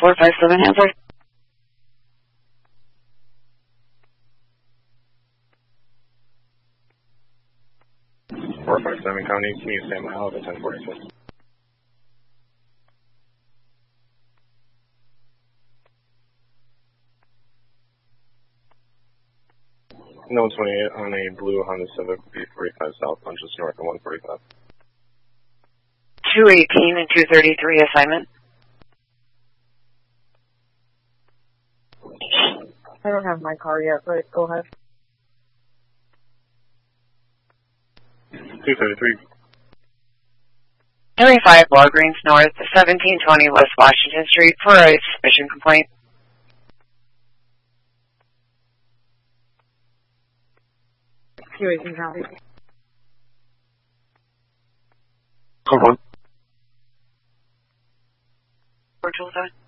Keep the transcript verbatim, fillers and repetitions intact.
four five seven Hanford. four five seven County, can you stand by out at ten forty-six? No twenty-eight on a blue Honda Civic, B forty-five south, on just north of one forty-five. two eighteen and two thirty-three assignment. I don't have my car yet, but go ahead. two thirty-three. Henry five Walgreens North, seventeen twenty West Washington Street for a suspicion complaint. two eighteen County. Come on. Virtual side.